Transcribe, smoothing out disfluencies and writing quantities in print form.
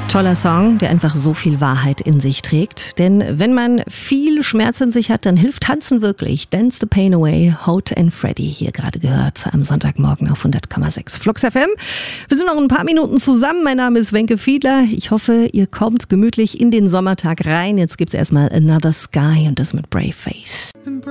Toller Song, der einfach so viel Wahrheit in sich trägt. Denn wenn man viel Schmerz in sich hat, dann hilft Tanzen wirklich. Dance the Pain Away, Hoat and Freddy, hier gerade gehört am Sonntagmorgen auf 100,6 Flux FM. Wir sind noch ein paar Minuten zusammen. Mein Name ist Wenke Fiedler. Ich hoffe, ihr kommt gemütlich in den Sommertag rein. Jetzt gibt's erstmal Another Sky und das mit Brave Face.